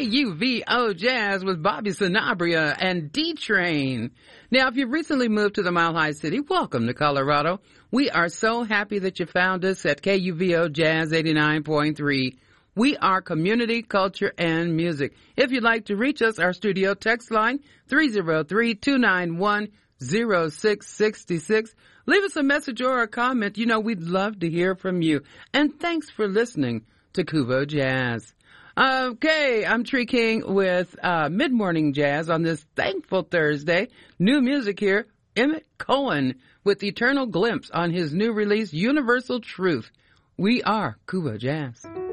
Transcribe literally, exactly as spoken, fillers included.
U V O Jazz with Bobby Sanabria and D-Train. Now, if you've recently moved to the Mile High City, welcome to Colorado. We are so happy that you found us at K U V O Jazz eighty-nine point three. We are community, culture, and music. If you'd like to reach us, our studio text line, three oh three, two nine one, oh six six six. Leave us a message or a comment. You know, we'd love to hear from you. And thanks for listening to Kuvo Jazz. Okay, I'm Tree King with uh, Mid-Morning Jazz on this thankful Thursday. New music here, Emmett Cohen with Eternal Glimpse on his new release, Universal Truth. We are Kuvo Jazz.